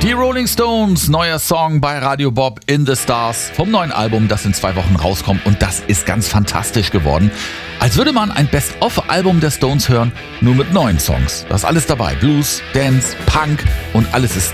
Die Rolling Stones, neuer Song bei Radio Bob, In the Stars, vom neuen Album, das in 2 Wochen rauskommt, und das ist ganz fantastisch geworden. Als würde man ein Best-of-Album der Stones hören, nur mit neuen Songs. Da ist alles dabei, Blues, Dance, Punk und alles ist